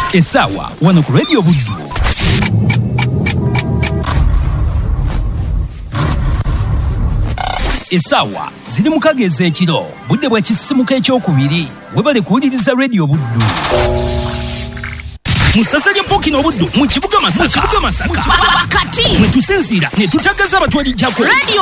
Essaawa wano ku Radio Buddu. Essaawa ziri mu kagezo ekiro budde bwa kisisimuka ekyokubiri webale kuwuliriza Radio Buddu. Musasali Mpokino Buddu mu kibuga Masaka. Kati mwe tusinziira ne tutagaza abatwalijjako.